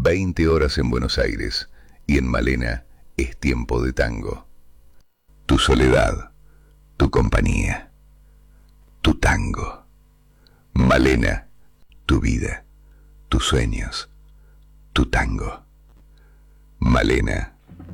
20 horas en Buenos Aires y en Malena es tiempo de tango. Tu soledad, tu compañía, tu tango. Malena, tu vida, tus sueños, tu tango. Malena